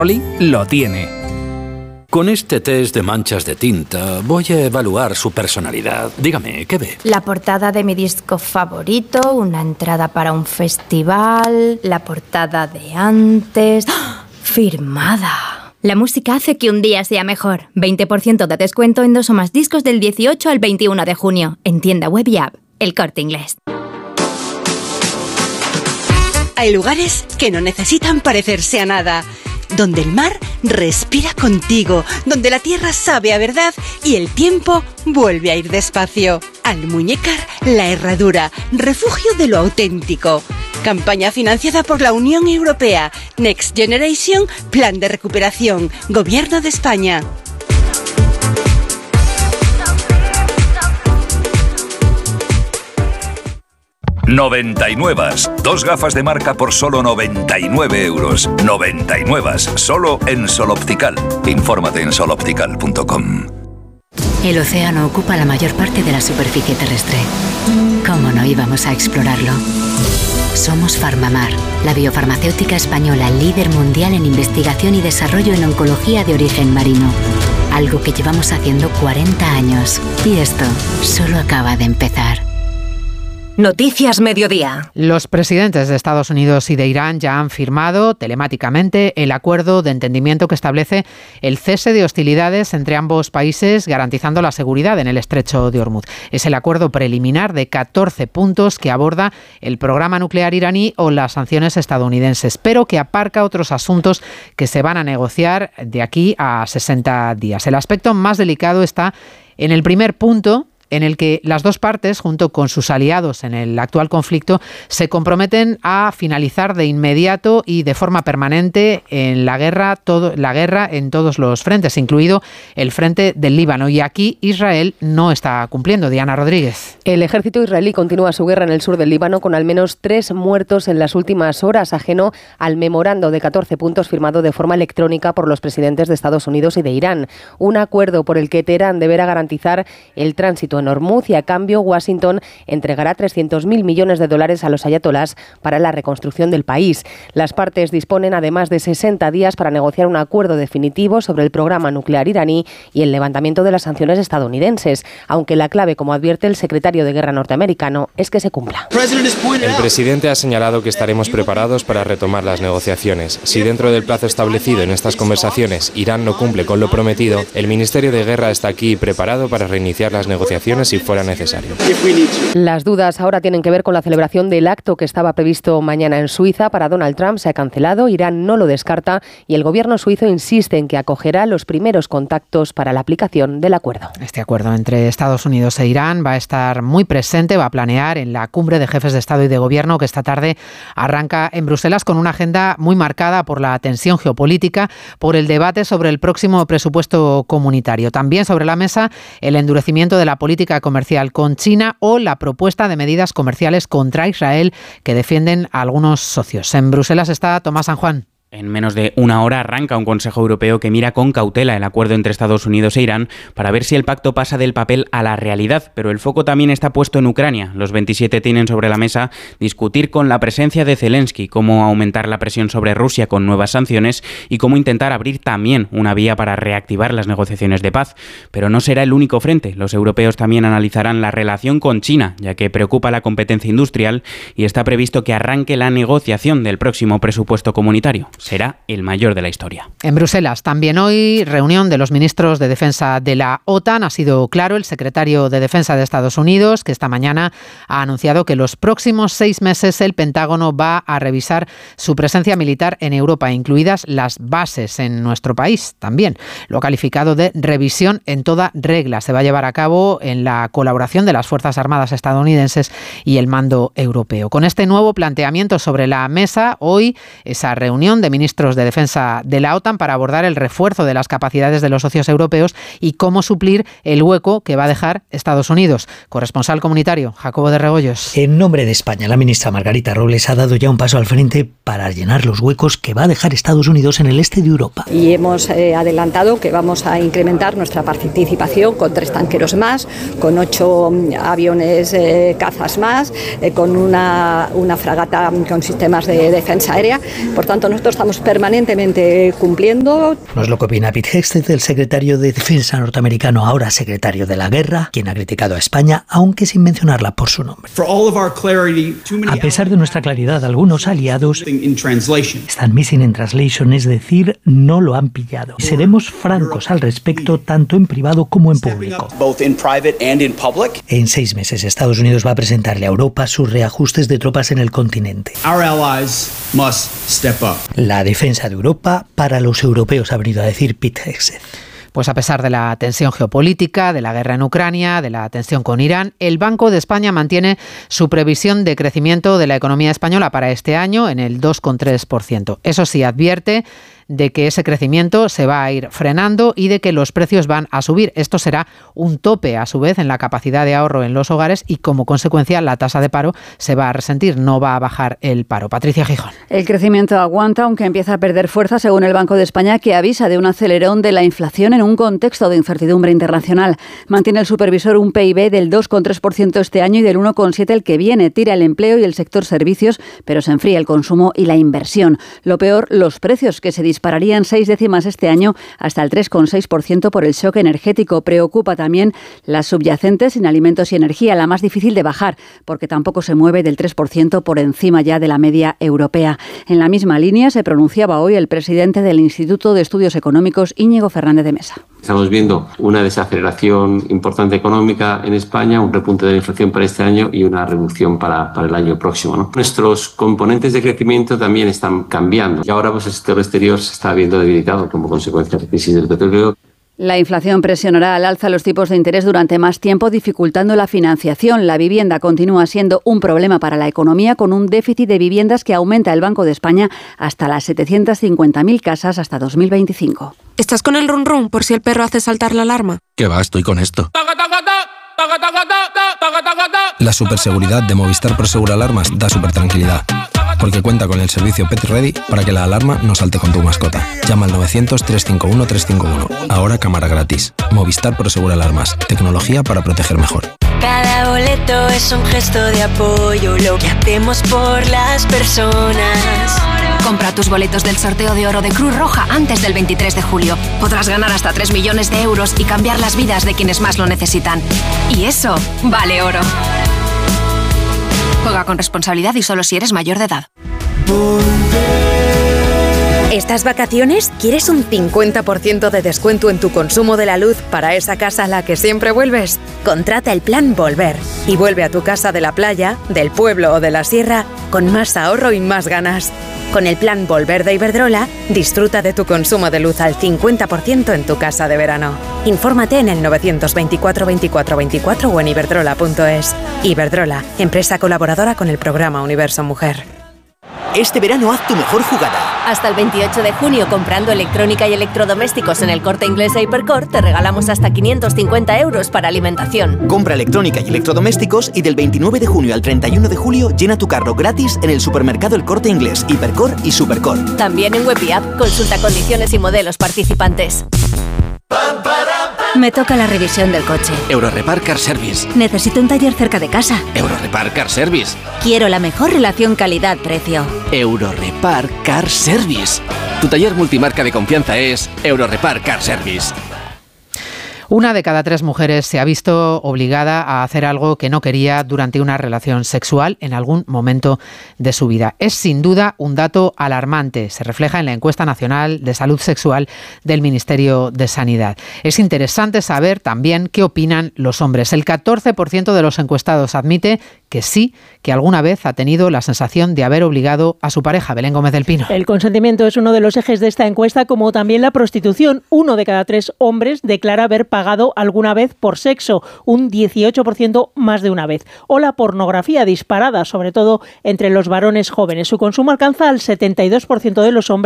lo tiene. Con este test de manchas de tinta voy a evaluar su personalidad. Dígame, ¿qué ve? La portada de mi disco favorito, una entrada para un festival, la portada de antes... ¡Oh! Firmada. La música hace que un día sea mejor. 20% de descuento en 2 o más discos del 18 al 21 de junio. En tienda web y app. El Corte Inglés. Hay lugares que no necesitan parecerse a nada. Donde el mar respira contigo, donde la tierra sabe a verdad y el tiempo vuelve a ir despacio. Almuñécar La Herradura, refugio de lo auténtico. Campaña financiada por la Unión Europea. Next Generation, Plan de Recuperación, Gobierno de España. Noventainnuevas, 2 gafas de marca por solo 99 euros. Noventainnuevas, solo en Sol Optical. Infórmate en soloptical.com. El océano ocupa la mayor parte de la superficie terrestre. ¿Cómo no íbamos a explorarlo? Somos Farmamar, la biofarmacéutica española líder mundial en investigación y desarrollo en oncología de origen marino. Algo que llevamos haciendo 40 años. Y esto solo acaba de empezar. Noticias Mediodía. Los presidentes de Estados Unidos y de Irán ya han firmado telemáticamente el acuerdo de entendimiento que establece el cese de hostilidades entre ambos países, garantizando la seguridad en el estrecho de Hormuz. Es el acuerdo preliminar de 14 puntos que aborda el programa nuclear iraní o las sanciones estadounidenses, pero que aparca otros asuntos que se van a negociar de aquí a 60 días. El aspecto más delicado está en el primer punto, en el que las dos partes, junto con sus aliados en el actual conflicto, se comprometen a finalizar de inmediato y de forma permanente en la guerra en todos los frentes, incluido el frente del Líbano. Y aquí Israel no está cumpliendo. Diana Rodríguez. El ejército israelí continúa su guerra en el sur del Líbano con al menos 3 muertos en las últimas horas, ajeno al memorando de 14 puntos firmado de forma electrónica por los presidentes de Estados Unidos y de Irán. Un acuerdo por el que Teherán deberá garantizar el tránsito en Hormuz y a cambio Washington entregará $300.000 millones a los ayatolás para la reconstrucción del país. Las partes disponen además de 60 días para negociar un acuerdo definitivo sobre el programa nuclear iraní y el levantamiento de las sanciones estadounidenses, aunque la clave, como advierte el secretario de Guerra norteamericano, es que se cumpla. El presidente ha señalado que estaremos preparados para retomar las negociaciones. Si dentro del plazo establecido en estas conversaciones Irán no cumple con lo prometido, el Ministerio de Guerra está aquí preparado para reiniciar las negociaciones si fuera necesario. Las dudas ahora tienen que ver con la celebración del acto que estaba previsto mañana en Suiza. Para Donald Trump se ha cancelado, Irán no lo descarta y el gobierno suizo insiste en que acogerá los primeros contactos para la aplicación del acuerdo. Este acuerdo entre Estados Unidos e Irán va a estar muy presente, va a planear en la cumbre de jefes de Estado y de Gobierno que esta tarde arranca en Bruselas con una agenda muy marcada por la tensión geopolítica, por el debate sobre el próximo presupuesto comunitario. También sobre la mesa el endurecimiento de la política comercial con China o la propuesta de medidas comerciales contra Israel que defienden a algunos socios. En Bruselas está Tomás San Juan. En menos de una hora arranca un Consejo Europeo que mira con cautela el acuerdo entre Estados Unidos e Irán para ver si el pacto pasa del papel a la realidad, pero el foco también está puesto en Ucrania. Los 27 tienen sobre la mesa discutir con la presencia de Zelensky cómo aumentar la presión sobre Rusia con nuevas sanciones y cómo intentar abrir también una vía para reactivar las negociaciones de paz. Pero no será el único frente. Los europeos también analizarán la relación con China, ya que preocupa la competencia industrial y está previsto que arranque la negociación del próximo presupuesto comunitario. Será el mayor de la historia. En Bruselas también hoy reunión de los ministros de Defensa de la OTAN. Ha sido claro el secretario de Defensa de Estados Unidos que esta mañana ha anunciado que los próximos 6 meses el Pentágono va a revisar su presencia militar en Europa, incluidas las bases en nuestro país también. Lo ha calificado de revisión en toda regla. Se va a llevar a cabo en la colaboración de las Fuerzas Armadas estadounidenses y el mando europeo. Con este nuevo planteamiento sobre la mesa, hoy esa reunión de ministros de Defensa de la OTAN para abordar el refuerzo de las capacidades de los socios europeos y cómo suplir el hueco que va a dejar Estados Unidos. Corresponsal comunitario, Jacobo de Regoyos. En nombre de España, la ministra Margarita Robles ha dado ya un paso al frente para llenar los huecos que va a dejar Estados Unidos en el este de Europa. Y hemos adelantado que vamos a incrementar nuestra participación con 3 tanqueros más, con 8 aviones cazas más, con una fragata con sistemas de defensa aérea. Por tanto, nosotros estamos permanentemente cumpliendo. No es lo que opina Pete Hegseth, el secretario de Defensa norteamericano, ahora secretario de la Guerra, quien ha criticado a España, aunque sin mencionarla por su nombre. A pesar de nuestra claridad, algunos aliados están missing in translation, es decir, no lo han pillado. Seremos francos al respecto, tanto en privado como en público. En 6 meses, Estados Unidos va a presentarle a Europa sus reajustes de tropas en el continente. La defensa de Europa para los europeos, ha venido a decir Pete Hegseth. Pues a pesar de la tensión geopolítica, de la guerra en Ucrania, de la tensión con Irán, el Banco de España mantiene su previsión de crecimiento de la economía española para este año en el 2,3%. Eso sí, advierte de que ese crecimiento se va a ir frenando y de que los precios van a subir. Esto será un tope, a su vez, en la capacidad de ahorro en los hogares y, como consecuencia, la tasa de paro se va a resentir, no va a bajar el paro. Patricia Gijón. El crecimiento aguanta, aunque empieza a perder fuerza, según el Banco de España, que avisa de un acelerón de la inflación en un contexto de incertidumbre internacional. Mantiene el supervisor un PIB del 2,3% este año y del 1,7% el que viene. Tira el empleo y el sector servicios, pero se enfría el consumo y la inversión. Lo peor, los precios, que se dispararían 6 décimas este año hasta el 3,6% por el shock energético. Preocupa también las subyacentes en alimentos y energía, la más difícil de bajar, porque tampoco se mueve del 3% por encima ya de la media europea. En la misma línea se pronunciaba hoy el presidente del Instituto de Estudios Económicos, Íñigo Fernández de Mesa. Estamos viendo una desaceleración importante económica en España, un repunte de la inflación para este año y una reducción para el año próximo, ¿no? Nuestros componentes de crecimiento también están cambiando y ahora pues el sector exterior se está viendo debilitado como consecuencia de la crisis del petróleo. La inflación presionará al alza los tipos de interés durante más tiempo, dificultando la financiación. La vivienda continúa siendo un problema para la economía, con un déficit de viviendas que aumenta el Banco de España hasta las 750.000 casas hasta 2025. ¿Estás con el run run por si el perro hace saltar la alarma? ¿Qué va? Estoy con esto. La superseguridad de Movistar Prosegur Alarmas da súper tranquilidad, porque cuenta con el servicio Pet Ready para que la alarma no salte con tu mascota. Llama al 900-351-351. Ahora cámara gratis. Movistar Prosegur Alarmas. Tecnología para proteger mejor. Cada boleto es un gesto de apoyo, lo que hacemos por las personas. Compra tus boletos del sorteo de oro de Cruz Roja antes del 23 de julio. Podrás ganar hasta 3 millones de euros y cambiar las vidas de quienes más lo necesitan. Y eso vale oro. Juega con responsabilidad y solo si eres mayor de edad. ¿Estas vacaciones quieres un 50% de descuento en tu consumo de la luz para esa casa a la que siempre vuelves? Contrata el plan Volver y vuelve a tu casa de la playa, del pueblo o de la sierra con más ahorro y más ganas. Con el plan Volver de Iberdrola, disfruta de tu consumo de luz al 50% en tu casa de verano. Infórmate en el 924 24 24 o en iberdrola.es. Iberdrola, empresa colaboradora con el programa Universo Mujer. Este verano haz tu mejor jugada. Hasta el 28 de junio, comprando electrónica y electrodomésticos en el Corte Inglés e Hipercor, te regalamos hasta 550 euros para alimentación. Compra electrónica y electrodomésticos y del 29 de junio al 31 de julio llena tu carro gratis en el supermercado El Corte Inglés, Hipercor y Supercor. También en web y app, consulta condiciones y modelos participantes. Me toca la revisión del coche. Eurorepar Car Service. Necesito un taller cerca de casa. Eurorepar Car Service. Quiero la mejor relación calidad-precio. Eurorepar Car Service. Tu taller multimarca de confianza es Eurorepar Car Service. 1 de cada 3 mujeres se ha visto obligada a hacer algo que no quería durante una relación sexual en algún momento de su vida. Es sin duda un dato alarmante. Se refleja en la encuesta nacional de salud sexual del Ministerio de Sanidad. Es interesante saber también qué opinan los hombres. El 14% de los encuestados admite que sí, que alguna vez ha tenido la sensación de haber obligado a su pareja. Belén Gómez del Pino. El consentimiento es uno de los ejes de esta encuesta, como también la prostitución. 1 de cada 3 hombres declara haber pagado alguna vez por sexo, un 18% más de una vez. O la pornografía disparada, sobre todo entre los varones jóvenes. Su consumo alcanza al 72% de los hombres